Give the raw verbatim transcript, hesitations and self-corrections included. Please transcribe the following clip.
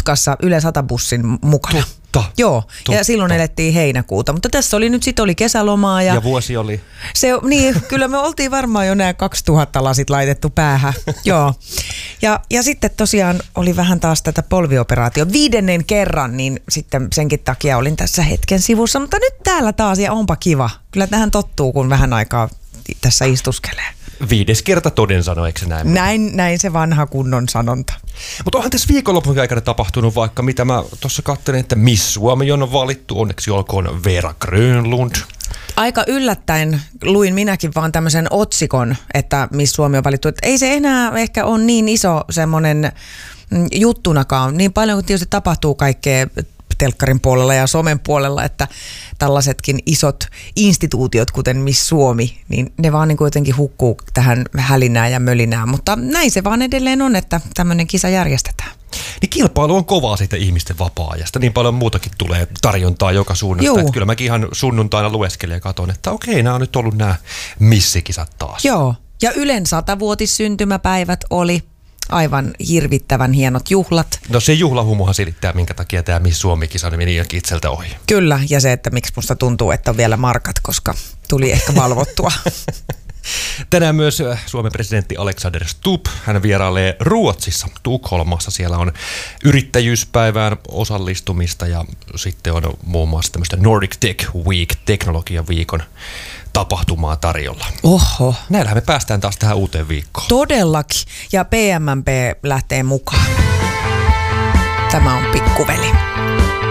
puskassa Yle Sata-bussin mukana. Totta. Joo, Totta. ja silloin elettiin heinäkuuta, mutta tässä oli nyt sit oli kesälomaa. Ja, ja vuosi oli? Se, niin, kyllä me oltiin varmaan jo nämä kaksituhatta lasit laitettu päähän. Joo. Ja, ja sitten tosiaan oli vähän taas tätä polvioperaatio viidennen kerran, niin sitten senkin takia olin tässä hetken sivussa, mutta nyt täällä taas ja onpa kiva. Kyllä tähän tottuu, kun vähän aikaa tässä istuskelee. Viides kerta toden sano, eikö se näin? Näin, näin se vanha kunnon sanonta. Mutta onhan tässä viikonlopun aikana tapahtunut vaikka mitä mä tuossa katselin, että Miss Suomi on valittu, onneksi olkoon Vera Grönlund. Aika yllättäen luin minäkin vaan tämmöisen otsikon, että Miss Suomi on valittu. Että ei se enää ehkä ole niin iso semmoinen juttunakaan. Niin paljon kuin tietysti tapahtuu kaikkea telkkarin puolella ja somen puolella, että tällaisetkin isot instituutiot, kuten Miss Suomi, niin ne vaan niin kuin jotenkin hukkuu tähän hälinään ja mölinään. Mutta näin se vaan edelleen on, että tämmöinen kisa järjestetään. Niin kilpailu on kovaa siitä ihmisten vapaa-ajasta. Niin paljon muutakin tulee tarjontaa joka suunnasta. Että kyllä mäkin ihan sunnuntaina lueskelin ja katson, että okei, nämä on nyt ollut nämä missikisat taas. Joo, ja Ylen satavuotissyntymäpäivät oli aivan hirvittävän hienot juhlat. No se juhlahumuhan selittää, minkä takia tämä Miss Suomi-kisa meni jonkin itseltä ohi. Kyllä, ja se, että miksi musta tuntuu, että on vielä markat, koska tuli ehkä valvottua. Tänään myös Suomen presidentti Alexander Stubb, hän vierailee Ruotsissa, Tukholmassa. Siellä on yrittäjyyspäivään osallistumista ja sitten on muun muassa tämmöistä Nordic Tech Week, teknologian viikon tapahtumaa tarjolla. Oho. Näillähän me päästään taas tähän uuteen viikkoon. Todellakin. Ja P M M P lähtee mukaan. Tämä on pikkuveli.